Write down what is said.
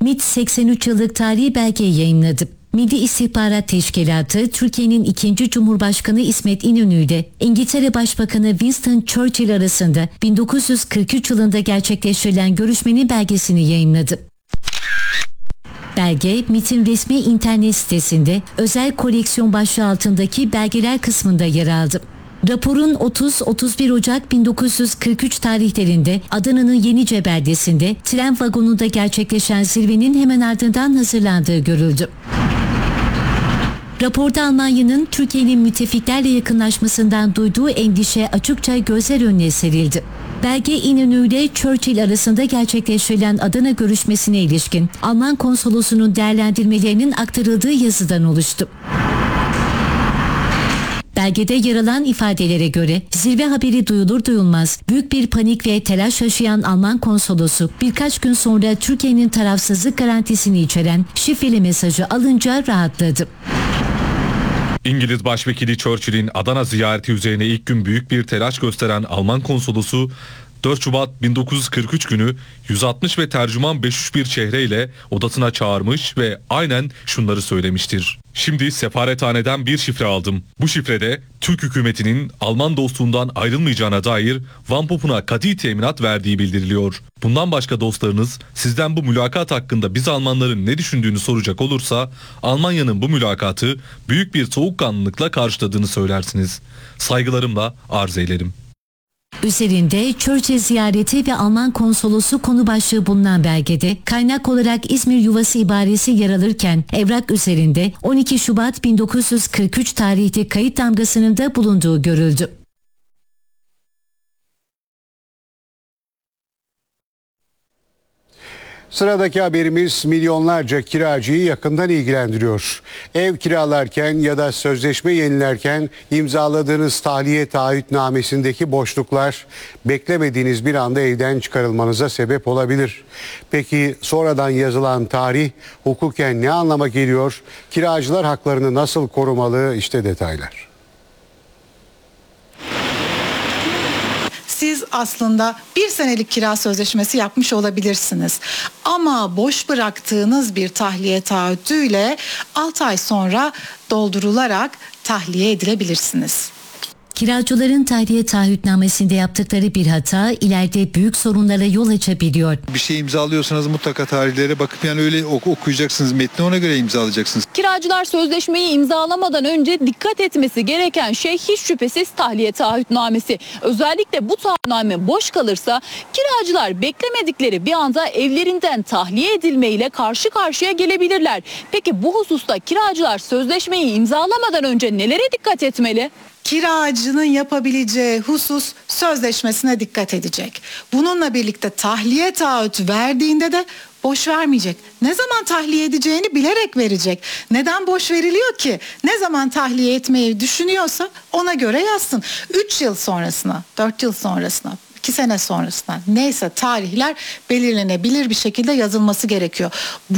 MİT 83 yıllık tarihi belgeyi yayımladı. Milli İstihbarat Teşkilatı, Türkiye'nin 2. Cumhurbaşkanı İsmet İnönü ile İngiltere Başbakanı Winston Churchill arasında 1943 yılında gerçekleştirilen görüşmenin belgesini yayımladı. Belge, MİT'in resmi internet sitesinde özel koleksiyon başlığı altındaki belgeler kısmında yer aldı. Raporun 30-31 Ocak 1943 tarihlerinde Adana'nın Yenice beldesinde tren vagonunda gerçekleşen zirvenin hemen ardından hazırlandığı görüldü. Raporda Almanya'nın Türkiye'nin müttefiklerle yakınlaşmasından duyduğu endişe açıkça gözler önüne serildi. Belge İnönü ile Churchill arasında gerçekleştirilen Adana görüşmesine ilişkin Alman konsolosunun değerlendirmelerinin aktarıldığı yazıdan oluştu. Belgede yer alan ifadelere göre zirve haberi duyulur duyulmaz büyük bir panik ve telaş yaşayan Alman konsolosu birkaç gün sonra Türkiye'nin tarafsızlık garantisini içeren şifreli mesajı alınca rahatladı. İngiliz Başvekili Churchill'in Adana ziyareti üzerine ilk gün büyük bir telaş gösteren Alman konsolosu 4 Şubat 1943 günü 160 ve tercüman 501 çehreyle odasına çağırmış ve aynen şunları söylemiştir. Şimdi sefarethaneden bir şifre aldım. Bu şifrede Türk hükümetinin Alman dostluğundan ayrılmayacağına dair Van Pop'una kati teminat verdiği bildiriliyor. Bundan başka dostlarınız sizden bu mülakat hakkında biz Almanların ne düşündüğünü soracak olursa Almanya'nın bu mülakatı büyük bir soğukkanlılıkla karşıladığını söylersiniz. Saygılarımla arz eylerim. Üzerinde Churchill ziyareti ve Alman konsolosu konu başlığı bulunan belgede kaynak olarak İzmir Yuvası ibaresi yer alırken evrak üzerinde 12 Şubat 1943 tarihli kayıt damgasının da bulunduğu görüldü. Sıradaki haberimiz milyonlarca kiracıyı yakından ilgilendiriyor. Ev kiralarken ya da sözleşme yenilerken imzaladığınız tahliye taahhütnamesindeki boşluklar beklemediğiniz bir anda evden çıkarılmanıza sebep olabilir. Peki sonradan yazılan tarih hukuken ne anlama geliyor? Kiracılar haklarını nasıl korumalı? İşte detaylar. Siz aslında 1 senelik kira sözleşmesi yapmış olabilirsiniz. Ama boş bıraktığınız bir tahliye taahhütüyle 6 ay sonra doldurularak tahliye edilebilirsiniz. Kiracıların tahliye taahhütnamesinde yaptıkları bir hata ileride büyük sorunlara yol açabiliyor. Bir şey imzalıyorsanız mutlaka tarihlere bakıp yani öyle okuyacaksınız metni, ona göre imzalayacaksınız. Kiracılar sözleşmeyi imzalamadan önce dikkat etmesi gereken şey hiç şüphesiz tahliye taahhütnamesi. Özellikle bu taahhütname boş kalırsa kiracılar beklemedikleri bir anda evlerinden tahliye edilmeyle karşı karşıya gelebilirler. Peki bu hususta kiracılar sözleşmeyi imzalamadan önce nelere dikkat etmeli? Kiracının yapabileceği husus sözleşmesine dikkat edecek. Bununla birlikte tahliye taahhütü verdiğinde de boş vermeyecek. Ne zaman tahliye edeceğini bilerek verecek. Neden boş veriliyor ki? Ne zaman tahliye etmeyi düşünüyorsa ona göre yazsın. 3 yıl sonrasına, 4 yıl sonrasına, 2 sene sonrasına neyse tarihler belirlenebilir bir şekilde yazılması gerekiyor.